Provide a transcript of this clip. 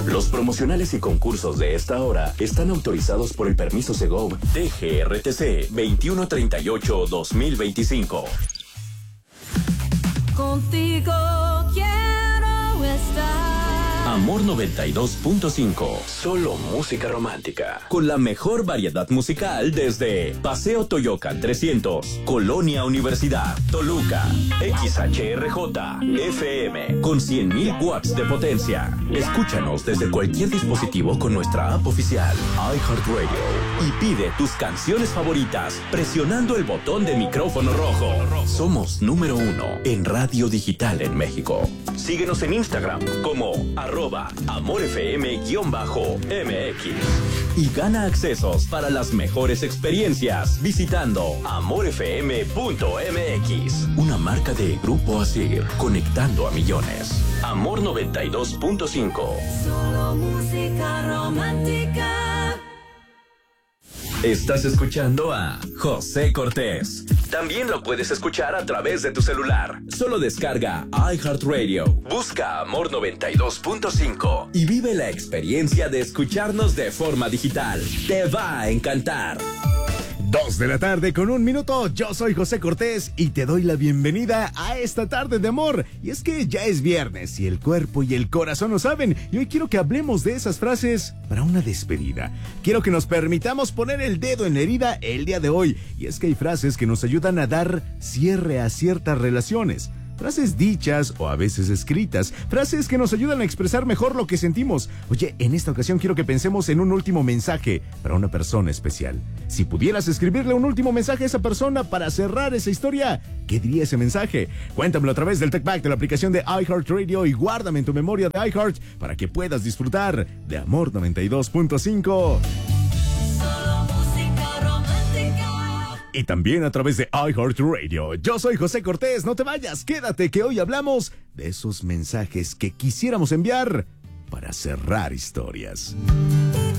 Los promocionales y concursos de esta hora están autorizados por el permiso Segov DGRTC 2138-2025. Contigo quiero estar. Amor 92.5. Solo música romántica. Con la mejor variedad musical desde Paseo Toyocan 300, Colonia Universidad, Toluca, XHRJ, FM, con 100.000 watts de potencia. Escúchanos desde cualquier dispositivo con nuestra app oficial, iHeartRadio. Y pide tus canciones favoritas presionando el botón de micrófono rojo. Somos número 1 en radio digital en México. Síguenos en Instagram como @AmorFM_MX y gana accesos para las mejores experiencias visitando AmorFM.mx, una marca de Grupo Asir, conectando a millones. Amor 92.5. Solo música romántica. Estás escuchando a José Cortés. También lo puedes escuchar a través de tu celular. Solo descarga iHeartRadio, busca Amor 92.5 y vive la experiencia de escucharnos de forma digital. Te va a encantar. 2 de la tarde con 1 minuto. Yo soy José Cortés y te doy la bienvenida a esta tarde de amor. Y es que ya es viernes y el cuerpo y el corazón lo saben. Y hoy quiero que hablemos de esas frases para una despedida. Quiero que nos permitamos poner el dedo en la herida el día de hoy. Y es que hay frases que nos ayudan a dar cierre a ciertas relaciones. Frases dichas o a veces escritas, frases que nos ayudan a expresar mejor lo que sentimos. Oye, en esta ocasión quiero que pensemos en un último mensaje para una persona especial. Si pudieras escribirle un último mensaje a esa persona para cerrar esa historia, ¿qué diría ese mensaje? Cuéntamelo a través del TechBack de la aplicación de iHeartRadio y guárdame en tu memoria de iHeart para que puedas disfrutar de Amor 92.5. Y también a través de iHeartRadio. Yo soy José Cortés, no te vayas, quédate que hoy hablamos de esos mensajes que quisiéramos enviar para cerrar historias.